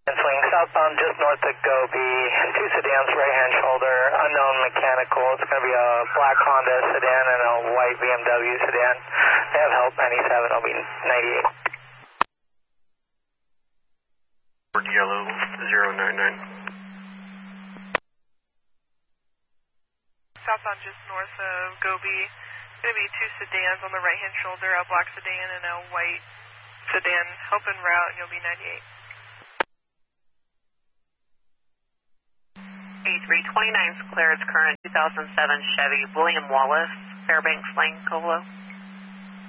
Swing southbound just north of Gobi, two sedans, right-hand shoulder, unknown mechanical. It's going to be a black Honda sedan and a white BMW sedan. They have help 97, it'll be 98. Yellow 099. Southbound just north of Gobi. Going to be two sedans on the right-hand shoulder, a black sedan and a white sedan. Help en route, and you'll be 98. A329's clear. It's current 2007 Chevy William Wallace, Fairbanks Lane, Colo.